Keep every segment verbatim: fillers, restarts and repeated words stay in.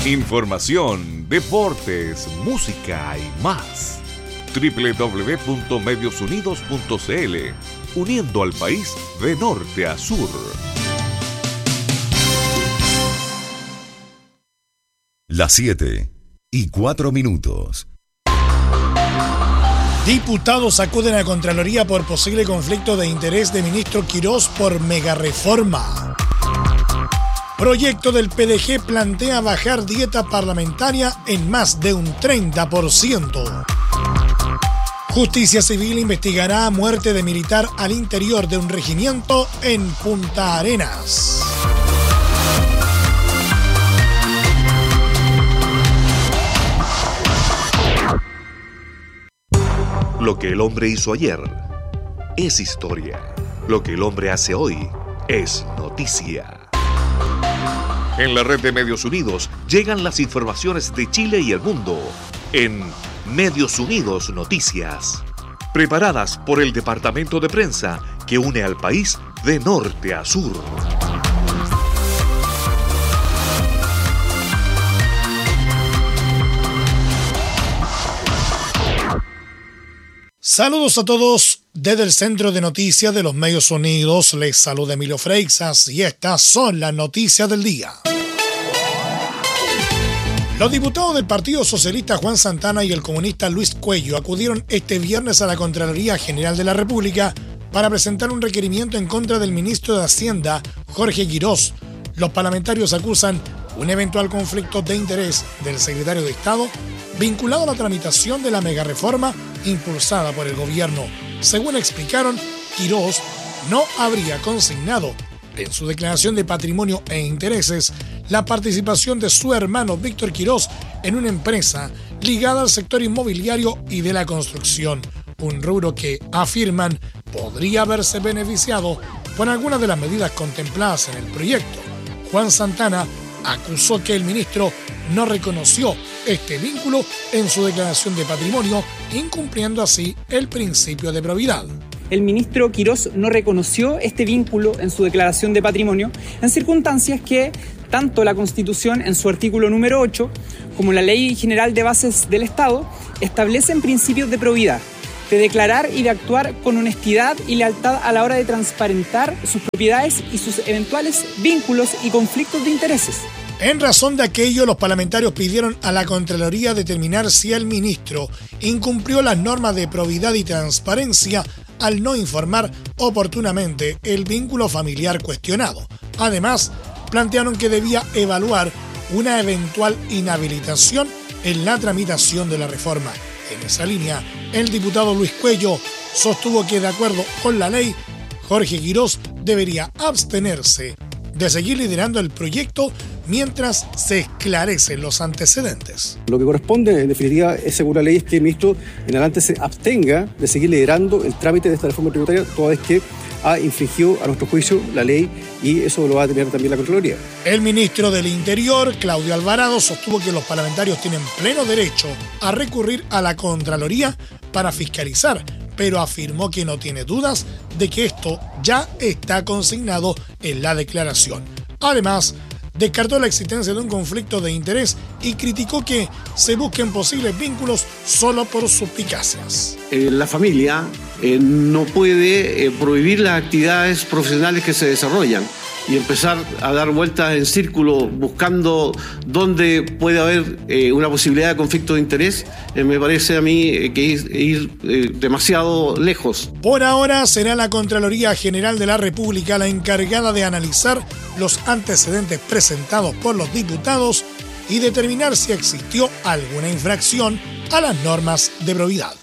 Información, deportes, música y más. doble u doble u doble u punto medios unidos punto c l, uniendo al país de norte a sur. Las siete y cuatro minutos. Diputados acuden a Contraloría por posible conflicto de interés de ministro Quirós por megareforma. Proyecto del P D G plantea bajar dieta parlamentaria en más de un treinta por ciento. Justicia Civil investigará muerte de militar al interior de un regimiento en Punta Arenas. Lo que el hombre hizo ayer es historia. Lo que el hombre hace hoy es noticia. En la red de Medios Unidos llegan las informaciones de Chile y el mundo en Medios Unidos Noticias, preparadas por el departamento de prensa que une al país de norte a sur. Saludos a todos desde el Centro de Noticias de los Medios Unidos. Les saluda Emilio Freixas y estas son las noticias del día. Los diputados del Partido Socialista Juan Santana y el comunista Luis Cuello acudieron este viernes a la Contraloría General de la República para presentar un requerimiento en contra del ministro de Hacienda, Jorge Quirós. Los parlamentarios acusan un eventual conflicto de interés del secretario de Estado vinculado a la tramitación de la megareforma impulsada por el gobierno. Según explicaron, Quirós no habría consignado en su declaración de patrimonio e intereses la participación de su hermano Víctor Quirós en una empresa ligada al sector inmobiliario y de la construcción, un rubro que, afirman, podría haberse beneficiado por algunas de las medidas contempladas en el proyecto. Juan Santana acusó que el ministro no reconoció este vínculo en su declaración de patrimonio, incumpliendo así el principio de probidad. El ministro Quirós no reconoció este vínculo en su declaración de patrimonio en circunstancias que tanto la Constitución en su artículo número ocho como la Ley General de Bases del Estado establecen principios de probidad, de declarar y de actuar con honestidad y lealtad a la hora de transparentar sus propiedades y sus eventuales vínculos y conflictos de intereses. En razón de aquello, los parlamentarios pidieron a la Contraloría determinar si el ministro incumplió las normas de probidad y transparencia al no informar oportunamente el vínculo familiar cuestionado. Además, plantearon que debía evaluar una eventual inhabilitación en la tramitación de la reforma. En esa línea, el diputado Luis Cuello sostuvo que, de acuerdo con la ley, Jorge Quirós debería abstenerse de seguir liderando el proyecto mientras se esclarecen los antecedentes. Lo que corresponde, en definitiva, es según la ley, es que el ministro en adelante se abstenga de seguir liderando el trámite de esta reforma tributaria, toda vez que ha infringido, a nuestro juicio, la ley, y eso lo va a tener también la Contraloría. El ministro del Interior, Claudio Alvarado, sostuvo que los parlamentarios tienen pleno derecho a recurrir a la Contraloría para fiscalizar, pero afirmó que no tiene dudas de que esto ya está consignado en la declaración. Además, descartó la existencia de un conflicto de interés y criticó que se busquen posibles vínculos solo por suspicacias. Eh, la familia eh, no puede eh, prohibir las actividades profesionales que se desarrollan y empezar a dar vueltas en círculo buscando dónde puede haber eh, una posibilidad de conflicto de interés, eh, me parece a mí eh, que es ir eh, demasiado lejos. Por ahora será la Contraloría General de la República la encargada de analizar los antecedentes presentados por los diputados y determinar si existió alguna infracción a las normas de probidad.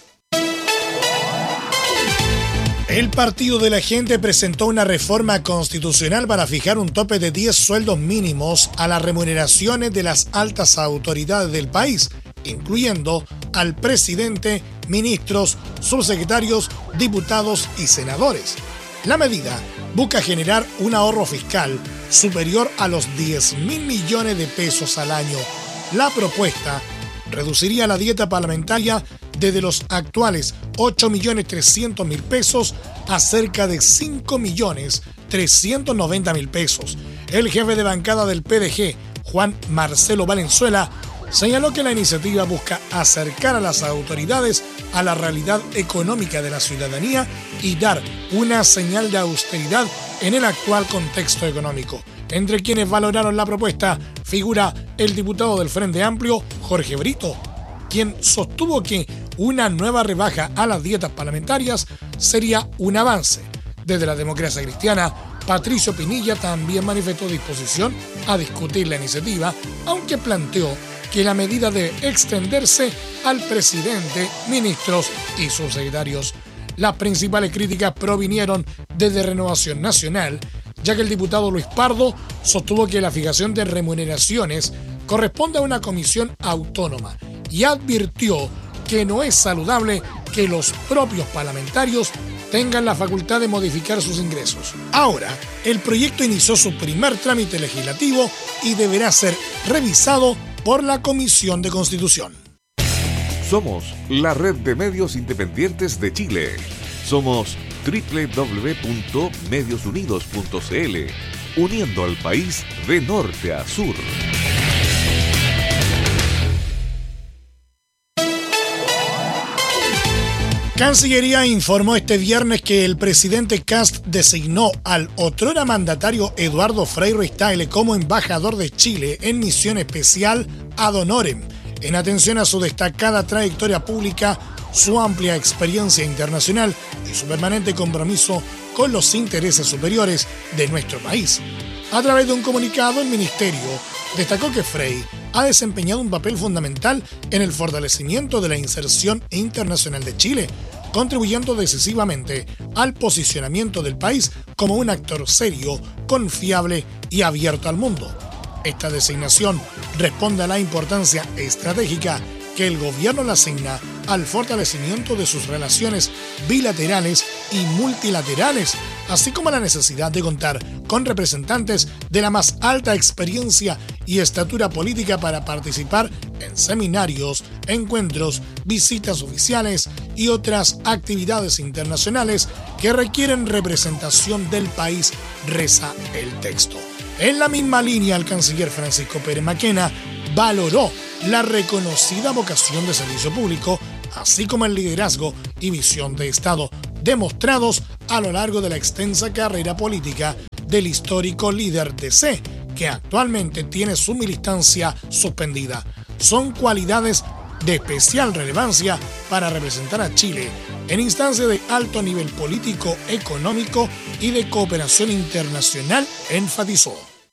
El Partido de la Gente presentó una reforma constitucional para fijar un tope de diez sueldos mínimos a las remuneraciones de las altas autoridades del país, incluyendo al presidente, ministros, subsecretarios, diputados y senadores. La medida busca generar un ahorro fiscal superior a los diez mil millones de pesos al año. La propuesta reduciría la dieta parlamentaria desde los actuales ocho millones trescientos mil pesos a cerca de cinco millones trescientos noventa mil pesos. El jefe de bancada del P D G, Juan Marcelo Valenzuela, señaló que la iniciativa busca acercar a las autoridades a la realidad económica de la ciudadanía y dar una señal de austeridad en el actual contexto económico. Entre quienes valoraron la propuesta figura el diputado del Frente Amplio, Jorge Brito, quien sostuvo que una nueva rebaja a las dietas parlamentarias sería un avance. Desde la Democracia Cristiana, Patricio Pinilla también manifestó disposición a discutir la iniciativa, aunque planteó que la medida debe extenderse al presidente, ministros y subsecretarios. Las principales críticas provinieron desde Renovación Nacional, ya que el diputado Luis Pardo sostuvo que la fijación de remuneraciones corresponde a una comisión autónoma y advirtió que no es saludable que los propios parlamentarios tengan la facultad de modificar sus ingresos. Ahora, el proyecto inició su primer trámite legislativo y deberá ser revisado por la Comisión de Constitución. Somos la red de medios independientes de Chile. Somos doble u doble u doble u punto medios unidos punto c l, uniendo al país de norte a sur. Cancillería informó este viernes que el presidente Kast designó al otrora mandatario Eduardo Frei Ruiz-Tagle como embajador de Chile en misión especial ad honorem, en atención a su destacada trayectoria pública, su amplia experiencia internacional y su permanente compromiso con los intereses superiores de nuestro país. A través de un comunicado, el ministerio destacó que Frei ha desempeñado un papel fundamental en el fortalecimiento de la inserción internacional de Chile, contribuyendo decisivamente al posicionamiento del país como un actor serio, confiable y abierto al mundo. Esta designación responde a la importancia estratégica que el gobierno le asigna al fortalecimiento de sus relaciones bilaterales y multilaterales, así como a la necesidad de contar con representantes de la más alta experiencia y estatura política para participar en seminarios, encuentros, visitas oficiales y otras actividades internacionales que requieren representación del país, reza el texto. En la misma línea, el canciller Francisco Pérez Maquena valoró la reconocida vocación de servicio público, así como el liderazgo y visión de Estado demostrados a lo largo de la extensa carrera política del histórico líder D C, que actualmente tiene su militancia suspendida. Son cualidades de especial relevancia para representar a Chile en instancias de alto nivel político, económico y de cooperación internacional, enfatizó.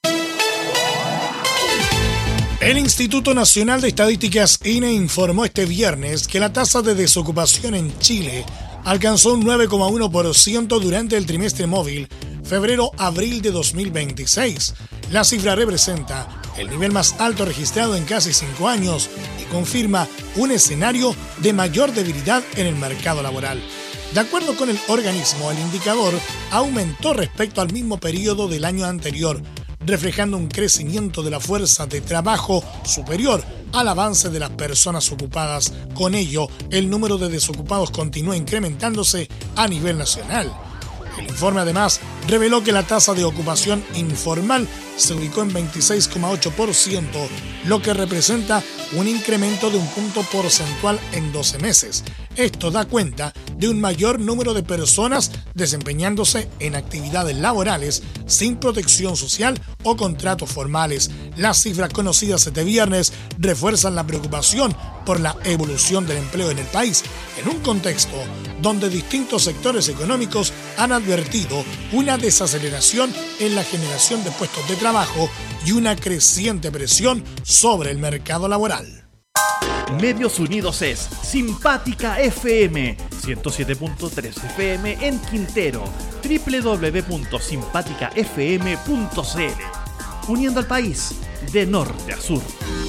El Instituto Nacional de Estadísticas I N E informó este viernes que la tasa de desocupación en Chile alcanzó un nueve coma uno por ciento durante el trimestre móvil febrero-abril de dos mil veintiséis. La cifra representa el nivel más alto registrado en casi cinco años y confirma un escenario de mayor debilidad en el mercado laboral. De acuerdo con el organismo, el indicador aumentó respecto al mismo periodo del año anterior, reflejando un crecimiento de la fuerza de trabajo superior al avance de las personas ocupadas. Con ello, el número de desocupados continúa incrementándose a nivel nacional. El informe además reveló que la tasa de ocupación informal se ubicó en veintiséis coma ocho por ciento, lo que representa un incremento de un punto porcentual en doce meses. Esto da cuenta de un mayor número de personas desempeñándose en actividades laborales sin protección social o contratos formales. Las cifras conocidas este viernes refuerzan la preocupación por la evolución del empleo en el país, en un contexto donde distintos sectores económicos han advertido una desaceleración en la generación de puestos de trabajo y una creciente presión sobre el mercado laboral. Medios Unidos es Simpática F M, ciento siete punto tres F M en Quintero, doble u doble u doble u punto simpática f m punto c l, uniendo al país de norte a sur.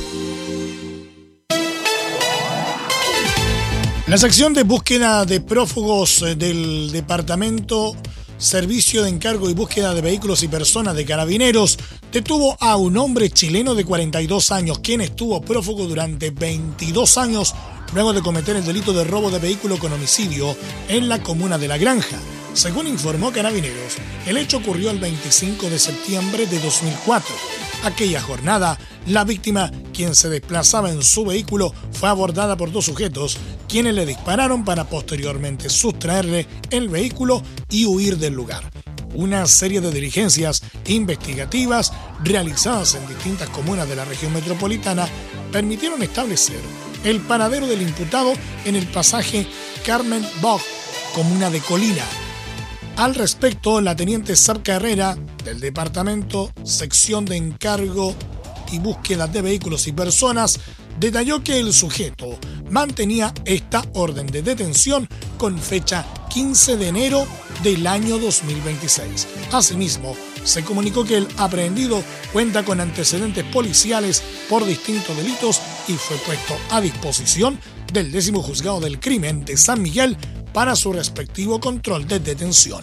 La sección de búsqueda de prófugos del Departamento Servicio de Encargo y Búsqueda de Vehículos y Personas de Carabineros detuvo a un hombre chileno de cuarenta y dos años, quien estuvo prófugo durante veintidós años luego de cometer el delito de robo de vehículo con homicidio en la comuna de La Granja. Según informó Carabineros, el hecho ocurrió el veinticinco de septiembre de dos mil cuatro. Aquella jornada, la víctima, quien se desplazaba en su vehículo, fue abordada por dos sujetos, quienes le dispararon para posteriormente sustraerle el vehículo y huir del lugar. Una serie de diligencias investigativas realizadas en distintas comunas de la región metropolitana permitieron establecer el paradero del imputado en el pasaje Carmen Bog, comuna de Colina. Al respecto, la teniente Sabca Herrera, del Departamento Sección de Encargo y Búsqueda de Vehículos y Personas, detalló que el sujeto mantenía esta orden de detención con fecha quince de enero del año dos mil veintiséis. Asimismo, se comunicó que el aprehendido cuenta con antecedentes policiales por distintos delitos y fue puesto a disposición del décimo juzgado del crimen de San Miguel para su respectivo control de detención.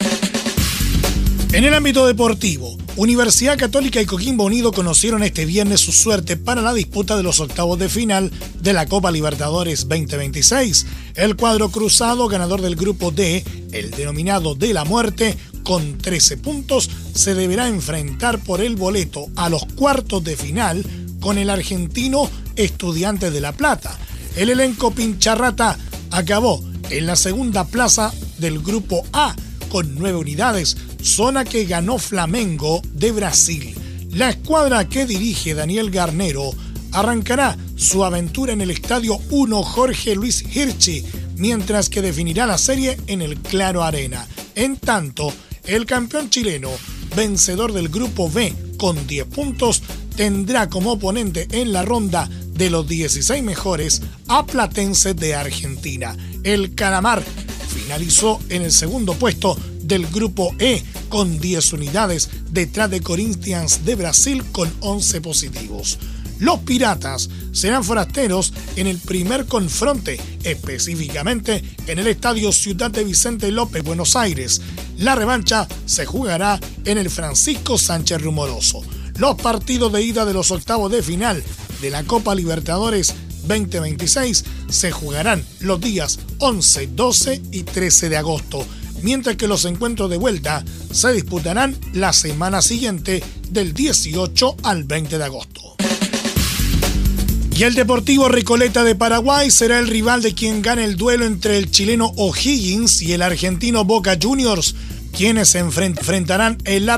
En el ámbito deportivo, Universidad Católica y Coquimbo Unido conocieron este viernes su suerte para la disputa de los octavos de final de la Copa Libertadores veinte veintiséis. El cuadro cruzado, ganador del grupo D, el denominado de la muerte, con trece puntos, se deberá enfrentar por el boleto a los cuartos de final con el argentino Estudiantes de La Plata. El elenco pincharrata acabó en la segunda plaza del grupo A con nueve unidades, zona que ganó Flamengo de Brasil. La escuadra que dirige Daniel Garnero arrancará su aventura en el Estadio uno Jorge Luis Hirschi, mientras que definirá la serie en el Claro Arena. En tanto, el campeón chileno, vencedor del grupo B con diez puntos, tendrá como oponente en la ronda de los dieciséis mejores a Platense de Argentina. El Calamar finalizó en el segundo puesto del grupo E con diez unidades, detrás de Corinthians de Brasil con once positivos. Los Piratas serán forasteros en el primer confronte, específicamente en el Estadio Ciudad de Vicente López, Buenos Aires. La revancha se jugará en el Francisco Sánchez Rumoroso. Los partidos de ida de los octavos de final de la Copa Libertadores veinte veintiséis se jugarán los días once, doce y trece de agosto, mientras que los encuentros de vuelta se disputarán la semana siguiente del dieciocho al veinte de agosto. Y el Deportivo Recoleta de Paraguay será el rival de quien gane el duelo entre el chileno O'Higgins y el argentino Boca Juniors, quienes se enfrentarán en la